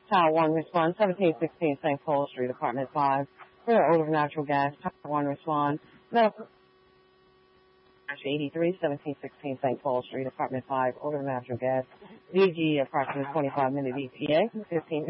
Tower 1 respond 1716 St. Paul Street, Apartment 5. For odor of natural gas. Tower 1 respond. Medical 83 1716 St. Paul Street, Apartment 5. Odor of natural gas. VG approximately 25-minute ETA. 15